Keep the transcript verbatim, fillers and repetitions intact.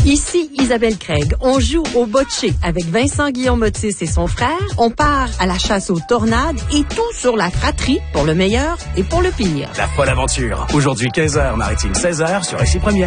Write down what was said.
Ici Isabelle Craig. On joue au bocce avec Vincent Guillaume Otis et son frère. On part à la chasse aux tornades et tout sur la fratrie pour le meilleur et pour le pire. La folle aventure. Aujourd'hui quinze heures, Maritime seize heures sur Récit Première.